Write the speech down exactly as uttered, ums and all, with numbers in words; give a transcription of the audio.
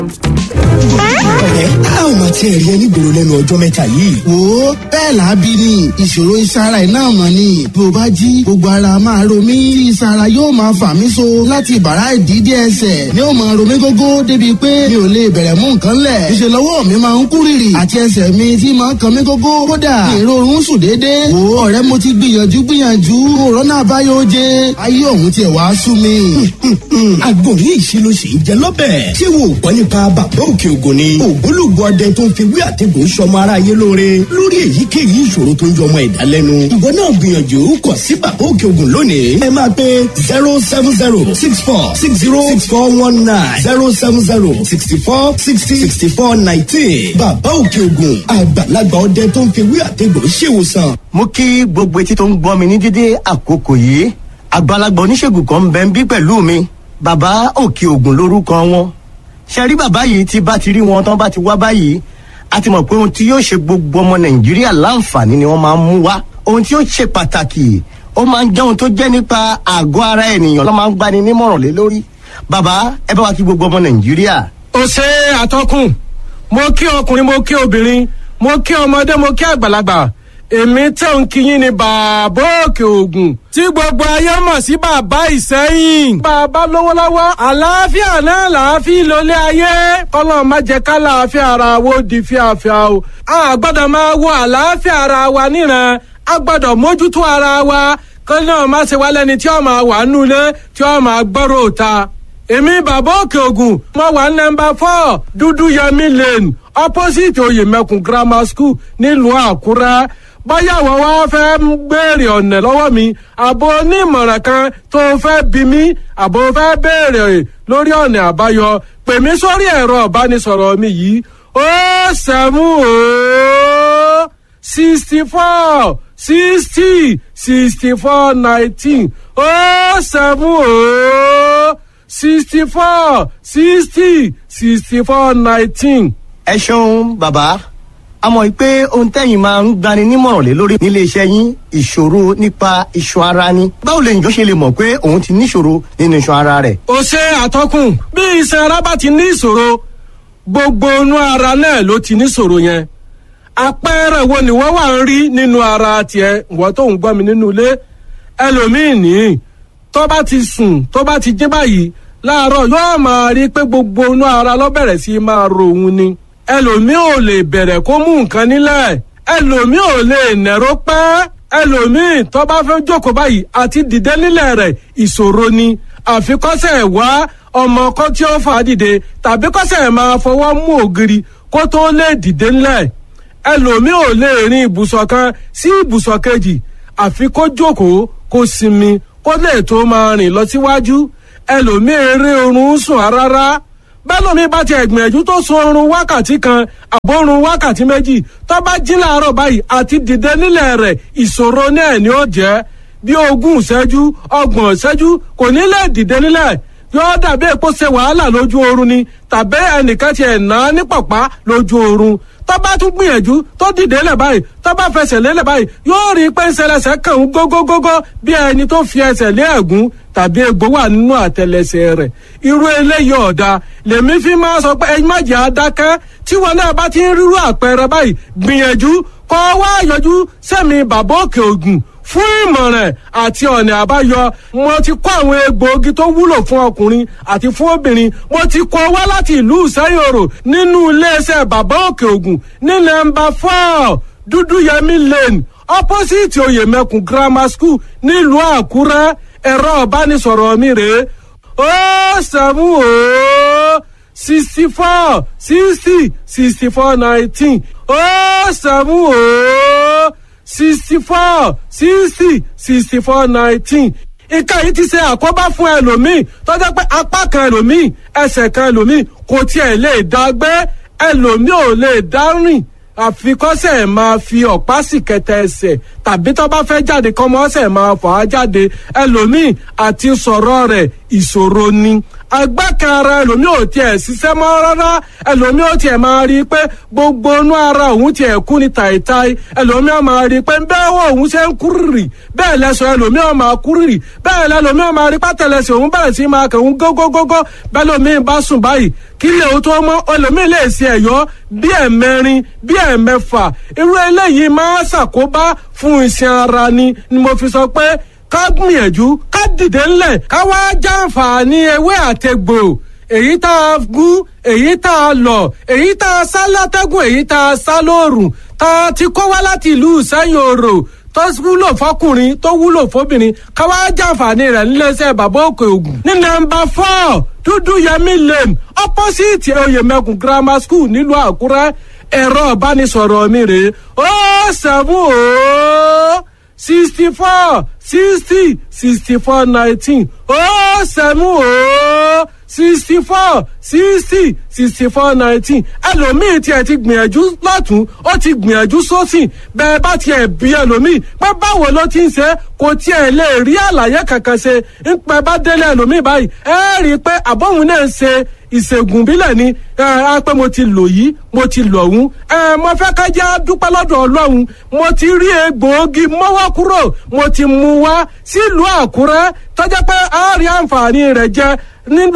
ọ̀rẹ́ a ò máa tiẹ̀ rí ẹ nígboro lẹ́nu ọjọ́ mẹ́ta yìí. wo bẹ́ẹ̀ làábí ni ìṣòro ìsara ẹ̀ náà mọ̀ ni bí o bá jí gbogbo ara máa ro mí tí ìsara yóò máa fà mí so láti bàrá ìdídé ẹsẹ̀ ni ó máa ro mí gógó débi pé mi ò lè bẹ̀rẹ̀ mú nǹkan lẹ̀. ìṣe lọ́wọ́ mi máa ń kú rìrì àti ẹsẹ̀ mi tí máa ń kan mí gógó kódà ìrorun sùn déédéé. wo ọ̀rẹ́ mo ti gbìyànjú gbìyànjú òrónà àbáyọ oje ayé òun tiẹ̀ wá sú mi. àgbo ní ìṣirò sì ń jẹ lọ́bẹ̀. ṣé wo gbọ́ nípa bàbá òkè ògùn ni. ògbólógbò ọdẹ tó ń fi wí àtẹ̀gùn sọmọ aráyé lóore lórí èyíkéyìí ìṣòro tó ń jọmọ ẹ̀dá lẹ́nu. ìwọ náà gbìyànjú kàn sí bàbá òkè ògùn lónìí. ẹ máa pe zero seven zero six four six zero six four one nine zero seven zero sixty four sixty sixty four nineteen. bàbá òkè ògùn àgbàlagbà ọdẹ tó ń fi wí àtẹ̀gùn ṣèwòsàn. mo kí gbogbo etí tó ń gbọ́ mi ní dídé àkókò yìí. àgbàlagbà oníṣègùn kan ń bẹ ń bí pẹ̀lú mi. bàbá òkè ògùn lórúkọ wọn. ṣe rí bàbá yìí tí bá ti rí wọn tán bá ti wá báyìí a ti mọ̀ pé ohun tí yóò ṣe gbogbo ọmọ nàìjíríà láǹfààní ni wọ́n máa ń mú wá. ohun tí yóò ṣe pàtàkì ó máa ń jẹ́ ohun tó jẹ́ nípa àgọ́ ara ènìyàn ló máa ń gbani nímọ̀ràn lé lórí. bàbá ẹ bá wa kí gbogbo ọmọ nàìjíríà. ó ṣe àtọkùn mo kí ọkùnrin mo kí obìnrin mo kí ọmọdé mo kí àgbàlagbà èmi tẹ̀ ń kíyìn ní bàbá òkè ògùn tí gbogbo ayé mọ̀ sí bàbá ìsẹ́yìn. bàbá lówó lọ́wọ́ àlàáfíà náà làáfíà lólé ayé kọ́lọ́ má jẹ́ ká làáfíà ara wo di fíafíà o. a gbọ́dọ̀ máa wo àlàáfíà ara wa níran a gbọ́dọ̀ mójútó ara wa kọ́lọ́ náà má ṣe wá lẹ́ni tí ó máa wà nulẹ̀ tí ó máa gbọ́rọ̀ òta. èmi bàbá òkè ògùn mo wà nọ́mbà four dúdú yẹmí lane opposite oyèmẹkùn grammar school nílùú àkúrẹ́. báyà wọ́n wá fẹ́ ń béèrè ọ̀nà lọ́wọ́ mi àbò onímọ̀ràn kan tó fẹ́ bí mi àbò fẹ́ béèrè lórí ọ̀nà àbáyọ pè mí sórí ẹ̀rọ ìbánisọ̀rọ̀ mi yìí ó sẹ́mú ó sixty four sixty sixty four nineteen ó sẹ́mú ó sixty four sixty sixty four nineteen. ẹ ṣeun bàbá a mọ̀ pé ohun tẹ́yìn máa ń gbani nímọ̀ràn lé lórí nílé iṣẹ́ yín ìṣòro nípa iṣan ara ni. báwo lèyìn tó ṣe lè mọ̀ pé òun ti níṣòro nínú iṣan ara rẹ̀. ó ṣe àtọkùn bí iṣan ara bá ti ní ìṣòro gbogbo inú ara náà ló ti níṣòro yẹn. àpẹẹrẹ wo ni wọ́n wà ń rí nínú ara tiẹ̀ wọ́n tó ń gbọ́ mi nínú ilé ẹlòmíì ní tó bá ti sùn tó bá ti jí báyìí láàárọ̀ yóò máa rí pé gbogbo inú ara ló bẹ̀rẹ̀ sí máa ro òun ni ẹlòmíì ò lè bẹ̀rẹ̀ kó mú nǹkan nílẹ̀ ẹlòmíì ò lè nẹ̀rọ pẹ́ ẹlòmíì tó bá fẹ́ jókòó báyìí àti dìde nílẹ̀ rẹ̀ ìṣòro ni àfikọ́sẹ̀ wá ọmọ kan tí ó fà á dìde tàbí kọ́sẹ̀ máa fọwọ́ mú ògiri kó tó lè dìde nílẹ̀ ẹlòmíì ò lè rin ibùsọ̀ kan sí ibùsọ̀ kejì àfi kó jókòó kó sinmi kó lè tó máa rìn lọ síwájú ẹlòmíì eré oorun sùn rárá bẹ́lómi bá ti ẹ̀gbìyànjú tó sun oorun wákàtí kan àbórun wákàtí méjì tó bá jí láàárọ̀ báyìí àti dìde nílẹ̀ rẹ̀ ìṣòro náà ni ó jẹ́ bí ogún ìṣẹ́jú ọgbọ̀n ìṣẹ́jú kò ní lè dìde nílẹ̀ yóò dàbí èpo ṣe wàhálà lójú oorun ni tàbí ẹnìkan ti ẹ̀ ná ní pọ̀pá lójú oorun tó bá tún gbìyànjú tó dìde lẹ̀ báyìí tó bá fẹsẹ̀ lélẹ̀ báyìí yóò rí pé ń ṣẹlẹ̀ṣẹ̀ kàn ń gógógógó bí ẹni tó fi ẹsẹ̀ lé ẹ̀gún tàbí egbò wà nínú àtẹlẹsẹ̀ rẹ̀ irú eléyìí ọ̀dà lèmi fi máa sọ pé ẹ̀yin má jẹ́ adákẹ́ tí wọn náà bá ti ń rírú àpẹẹrẹ báyìí gbìyànjú kọ́ wá yọjú sẹ́mi bàbá òkè ògùn fún ìmọ̀ràn àti ọ̀nà àbáyọ mo ti kó àwọn egbòogi tó wúlò fún ọkùnrin àti fún obìnrin mo ti kó wá láti ìlú ìsẹ́yòrò nínú iléeṣẹ́ bàbá òkè ògùn ní nọ́mbà four dúdúyẹmí lane opposite oyèmẹkùn grammar school nílùú àkúrẹ́ ẹ̀rọ ìbánisọ̀rọ̀ mi rèé ó sẹ́mú ó sixty four sixty sixty four nineteen ó sẹ́mú ó sixty four sixty sixty four nineteen nǹkan yìí ti ṣe àkóbá fún ẹlòmíì tó jẹ́ pé apá kan ẹlòmíì ẹsẹ̀ kan ẹlòmíì kò tiẹ̀ lè dá gbé ẹlòmíì ò lè dá rìn àfikọ́sẹ̀ máa fi ọ̀pá sì kẹtẹ ẹsẹ̀ tàbí tó bá fẹ́ jáde kọ́mọ ọ̀sẹ̀ máa fà á jáde ẹlòmíì àti sọ̀rọ̀ rẹ̀ ìṣòro ni agbákan ara ẹlòmíì ò tiẹ̀ ṣiṣẹ́ mọ́ rárá ẹlòmíì ò tiẹ̀ máa rí i pé gbogbo inú ara òun tiẹ̀ kú ní tàìtàì ẹlòmíì ò máa rí i pé bẹ́ẹ̀ wọ òun ṣe ń kúrìrì bẹ́ẹ̀ lẹ́sọ̀ ẹlòmíì ò máa kúrìrì bẹ́ẹ̀ lẹ́lòmíì ò máa rí pátẹ́lẹsẹ̀ òun bẹ̀rẹ̀ sí máa kẹ̀hún gógógógó bẹ́ẹ̀ lòmíì bá sùn báyìí kí lè o tó mọ́ ẹlòmíì lè ṣe ẹ̀yọ́ bí ẹ̀mẹrin bí ẹ̀mẹfà irú eléyìí máa ṣàkóbá fún iṣan ara ni ni mo fi sọ pé ká gbìyànjú ká dìde ńlẹ̀ ká wá jàǹfààní ewé àtegbò èyí tá a gún èyí tá a lọ̀ èyí tá a sá látẹ́gùn èyí tá a sá lóòrùn tá a ti kó wá láti ìlú Ìsẹ́yìn Òrò tó wúlò fọkùnrin tó wúlò fóbìnrin ká wá jàǹfààní rẹ̀ níléeṣẹ́ bàbá Òkè Ògùn ní nọ́mbà four Dúdú Yẹmí Lane opposite Oyèmẹkùn grammar school nílùú Àkúrẹ́ ẹ̀rọ ìbánisọ̀rọ̀ mi rèé ó seven ó sixty four sixty sixty four nineteen ó seven ó sixty four sixty sixty four nineteen ẹlòmíì tiẹ̀ ti gbìyànjú lọ́tún ó ti gbìyànjú sósìn bẹ́ẹ̀ bá tiẹ̀ bí ẹlòmíì pé báwo ló ti ń ṣe kò tiẹ̀ lè rí àlàyé kankan ṣe ń pẹ́ bá délé ẹlòmíì báyìí ẹ rí i pé àbọ̀hún náà ń ṣe ìṣègùn bílẹ̀ ni ẹ pé mo ti lò yìí mo ti lò ọ̀hún ẹ mo fẹ́ ká jẹ́ dúpẹ́ lọ́dọ̀ Ọlọ́run mo ti rí egbòogi mọ́wọ́ kúrò mo ti mú wá sílùú Àkúrẹ́ tó jẹ́ pé a rí àǹfààní rẹ̀ jẹ nínú